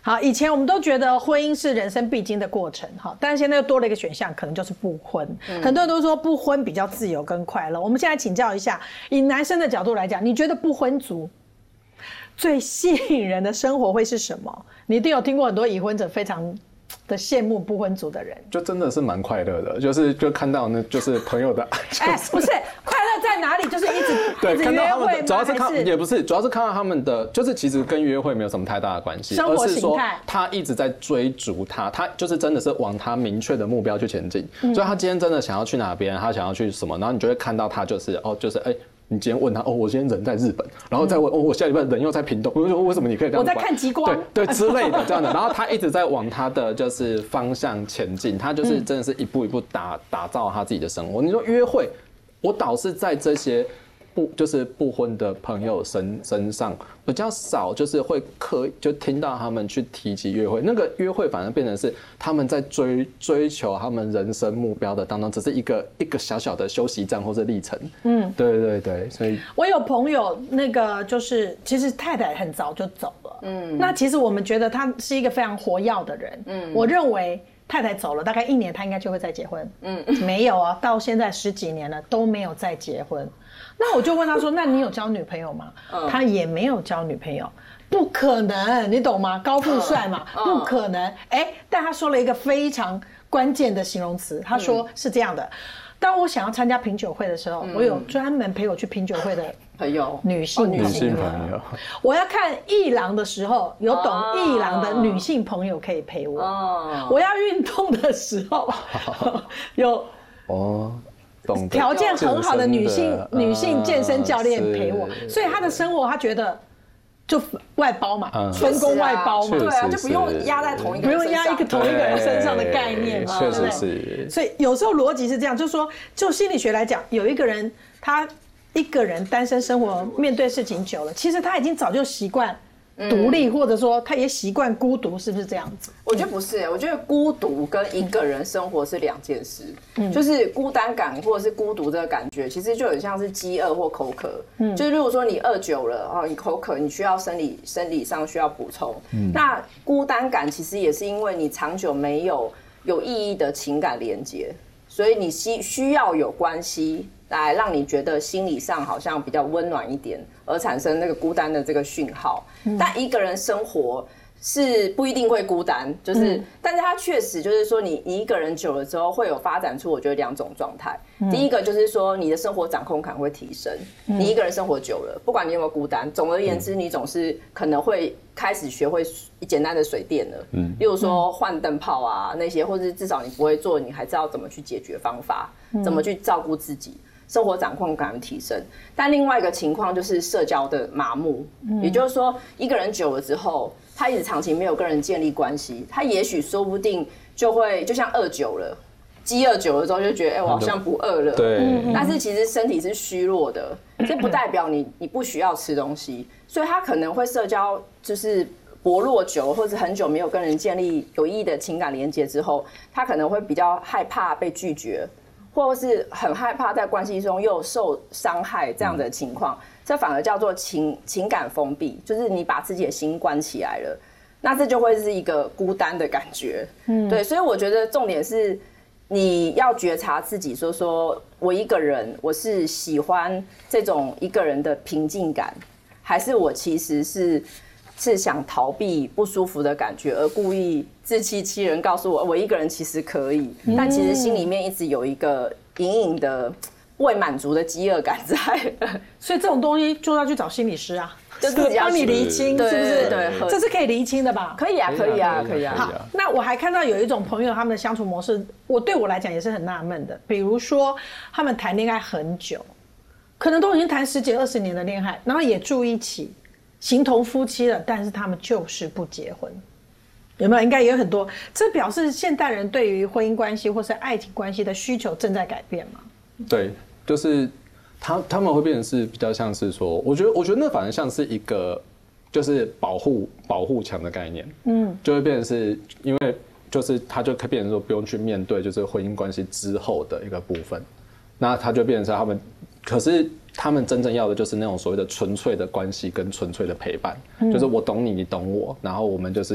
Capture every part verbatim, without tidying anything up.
好，以前我们都觉得婚姻是人生必经的过程，哈，但是现在又多了一个选项，可能就是不婚。嗯、很多人都说不婚比较自由跟快乐。我们现在请教一下，以男生的角度来讲，你觉得不婚族最吸引人的生活会是什么？你一定有听过很多已婚者非常的羡慕不婚族的人， 就真的是蛮快乐的，就是就看到那就是朋友的， 哎、欸，不是快乐在哪里？就是一直对， 一直看到他们的，主要是看是也不是，主要是看到他们的，就是其实跟约会没有什么太大的关系， 生活而是说形态他一直在追逐他，他就是真的是往他明确的目标去前进，嗯、所以他今天真的想要去哪边，他想要去什么，然后你就会看到他就是哦，就是哎。欸你今天问他哦，我今天人在日本，然后再问哦，我下礼拜人又在屏东，我就说为什么你可以这样？ 我在看极光， 对对之类的这样的，然后他一直在往他的就是方向前进，他就是真的是一步一步打打造他自己的生活。你说约会，我倒是在这些不就是不婚的朋友身身上比较少，就是会刻就听到他们去提及约会，那个约会反而变成是他们在追追求他们人生目标的当中，只是一个一个小小的休息站或者历程。嗯，对对对，所以我有朋友那个就是其实太太很早就走了，嗯，那其实我们觉得他是一个非常活跃的人，嗯，我认为太太走了大概一年，他应该就会再结婚，嗯，没有啊，到现在十几年了都没有再结婚。那我就问他说：“那你有交女朋友吗？”嗯、他也没有交女朋友，不可能，你懂吗？高富帅嘛，嗯、不可能。哎、欸，但他说了一个非常关键的形容词，他说是这样的：当我想要参加品酒会的时候，嗯、我有专门陪我去品酒会的朋友，女性女性朋友。 我要看艺廊的时候，有懂艺廊的女性朋友可以陪我。哦、我要运动的时候，有哦。条件很好的女性的女性健身教练陪我，所以他的生活他觉得就外包嘛，嗯、分工外包嘛， 对啊，就不用压在同一个人身上， 不用压一个同一个人身上的概念嘛， 确实是。 所以有时候逻辑是这样，就是说，就心理学来讲，有一个人他一个人单身生活，面对事情久了，其实他已经早就习惯独立，或者说他也习惯孤独，是不是这样子？ 我觉得不是，我觉得孤独跟一个人生活是两件事。嗯，就是孤单感或者是孤独这个感觉，其实就很像是饥饿或口渴。嗯，就是如果说你饿久了哦，你口渴，你需要生理生理上需要补充。嗯，那孤单感其实也是因为你长久没有有意义的情感连接，所以你需需要有关系来让你觉得心理上好像比较温暖一点，而产生那个孤单的这个讯号。嗯、但一个人生活是不一定会孤单，就是，嗯、但是他确实就是说你，你一个人久了之后会有发展出我觉得两种状态。嗯、第一个就是说你的生活掌控感会提升，嗯、你一个人生活久了，不管你有没有孤单，总而言之，你总是可能会开始学会简单的水电了。嗯，例如说换灯泡啊那些，或者至少你不会做，你还知道怎么去解决方法，嗯、怎么去照顾自己。生活掌控感的提升，但另外一个情况就是社交的麻木，嗯、也就是说，一个人久了之后，他一直长期没有跟人建立关系，他也许说不定就会就像饿久了，饥饿久了之后就觉得，哎、欸，我好像不饿了， 对， 但是其实身体是虚弱的，这不代表你你不需要吃东西，所以他可能会社交就是薄弱久，或者很久没有跟人建立有意义的情感连接之后，他可能会比较害怕被拒绝。或是很害怕在关系中又受伤害这样的情况，这反而叫做情情感封闭，就是你把自己的心关起来了，那这就会是一个孤单的感觉。嗯，对，所以我觉得重点是你要觉察自己，说说我一个人，我是喜欢这种一个人的平静感，还是我其实是是想逃避不舒服的感觉，而故意自欺欺人，告诉我我一个人其实可以，嗯、但其实心里面一直有一个隐隐的未满足的饥饿感在。 所以这种东西就要去找心理师啊， 就是帮你厘清，是不是？ 对， 这是可以厘清的吧？ 可以啊，可以啊，可以啊。 好，那我还看到有一种朋友，他们的相处模式，我对我来讲也是很纳闷的。比如说，他们谈恋爱很久，可能都已经谈十几二十年的恋爱，然后也住一起。形同夫妻了，但是他们就是不结婚，有没有？应该也有很多，这表示现代人对于婚姻关系或是爱情关系的需求正在改变吗？ 对，就是他他们会变成是比较像是说，我觉得我觉得那反而像是一个就是保护保护墙的概念，嗯，就会变成是因为就是他就可以变成说不用去面对就是婚姻关系之后的一个部分，那他就变成是他们，可是。他们真正要的就是那种所谓的纯粹的关系跟纯粹的陪伴，嗯、就是我懂你，你懂我，然后我们就是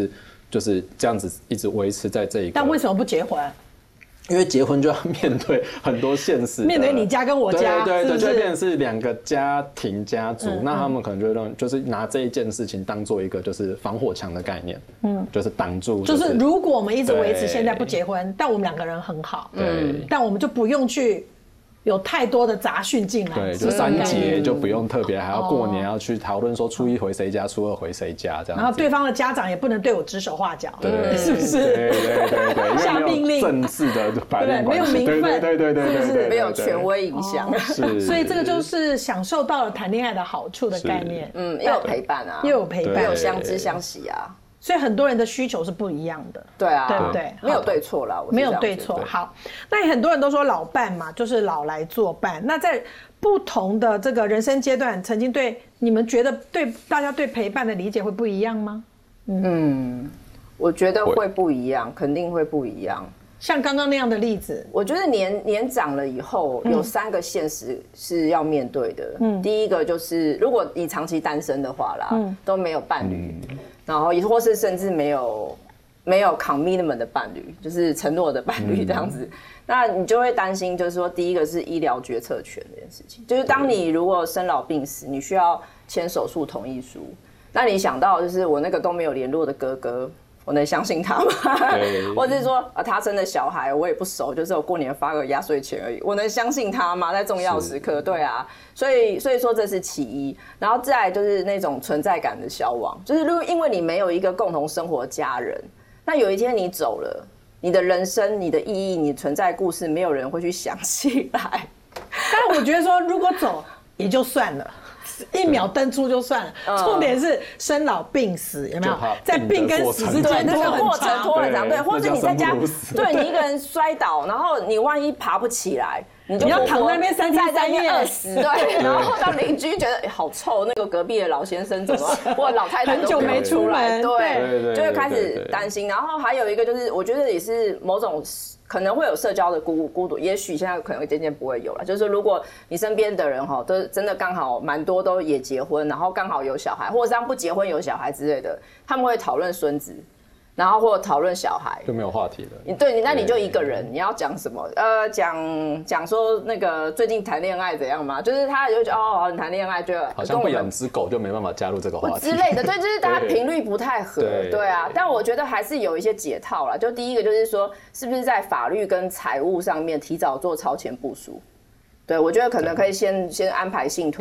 就是这样子一直维持在这一个。 但为什么不结婚？ 因为结婚就要面对很多现实， 面对你家跟我家， 对对对， 是不是就变成是两个家庭家族，嗯、那他们可能就认就是拿这一件事情当做一个就是防火墙的概念，嗯，就是挡住、 就是，就是如果我们一直维持现在不结婚，但我们两个人很好， 对， 但我们就不用去。有太多的杂讯进来， 对，就三节就不用特别，还要过年要去讨论说初一回谁家，初二回谁家这样。 然后对方的家长也不能对我指手画脚， 对， 是不是？ 对对对对， 下命令， 正式的白领没有名分， 对对对对对， 是不是没有权威影响？ 是， 所以这个就是享受到了谈恋爱的好处的概念。 嗯，又有陪伴啊， 又有陪伴， 又有相知相惜啊。 所以很多人的需求是不一样的， 对啊， 对不对？ 没有对错啦， 没有对错。好，那很多人都说老伴嘛，就是老来作伴。那在不同的这个人生阶段，曾经对你们觉得对大家对陪伴的理解会不一样吗？ 嗯，嗯我觉得会不一样，肯定会不一样。 像刚刚那样的例子， 我觉得年年长了以后，有三个现实是要面对的。嗯，第一个就是如果你长期单身的话啦，嗯、都没有伴侣。嗯然后，或是甚至没有没有 commitment 的伴侣，就是承诺的伴侣这样子，嗯、那你就会担心，就是说，第一个是医疗决策权这件事情，就是当你如果生老病死，你需要签手术同意书，那你想到就是我那个都没有联络的哥哥。我能相信他吗？或者是说啊，他生的小孩我也不熟，就是我过年发个压岁钱而已，我能相信他吗？在重要时刻，对啊，所以所以说这是其一，然后再来就是那种存在感的消亡，就是如果因为你没有一个共同生活的家人，那有一天你走了，你的人生、你的意义、你存在故事，没有人会去想起来。 但我觉得说，如果走也就算了。一秒登出就算了，重点是生老病死，有没有？在病跟死之间， 那个过程拖很长，对，或者你在家，对你一个人摔倒，然后你万一爬不起来，你就要躺在那边三天三夜饿死，对，然后让邻居觉得好臭，那个隔壁的老先生怎么，或老太太很久没出来， 对，就会开始担心。然后还有一个就是，我觉得也是某种。可能会有社交的孤孤独，也许现在可能渐渐不会有了。就是说，如果你身边的人哈，都真的刚好蛮多都也结婚，然后刚好有小孩，或者这样不结婚有小孩之类的，他们会讨论孙子，然后或讨论小孩， 就没有话题了。 你对，那你就一个人，你要讲什么？呃，讲讲说那个最近谈恋爱怎样嘛？就是他就觉得哦，你谈恋爱就好像不养只狗就没办法加入这个话题之类的。对，就是大家频率不太合，对, 对啊。但我觉得还是有一些解套啦。就第一个就是说，是不是在法律跟财务上面提早做超前部署？对，我觉得可能可以先先安排信托。